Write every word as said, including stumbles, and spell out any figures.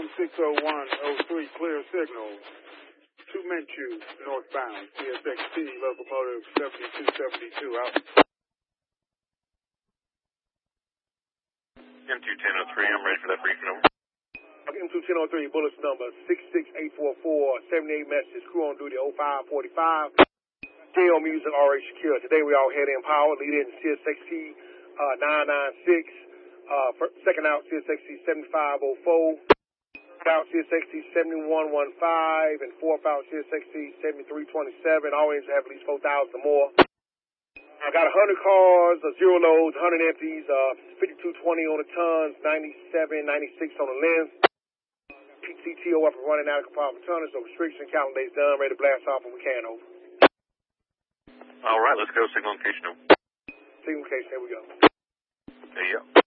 six oh one oh three, clear signal. To Menchu, northbound, C S X T, locomotive seventy-two seventy-two, out. M two ten oh three, I'm ready for that briefing, over. M two ten oh three, bullets number six six eight four four, seventy-eight messages, crew on duty oh five forty-five. J O Music, R H Secure. Today we all head in power, lead in C S X T uh, nine nine six, uh, first, second out C S X T seventy-five oh four, out C S X T seventy-one fifteen, and fourth out C S X T seventy-three twenty-seven. All engines have at least four thousand or more. I got one hundred cars, uh, zero loads, one hundred empties, uh, fifty-two twenty on the tons, ninety-seven ninety-six on the length. P T T O up and running out of compartment tonnage, so restriction, calendar days done, ready to blast off when we can, over. All right, let's go. Signal location, over. Signal location, here we go. There you go.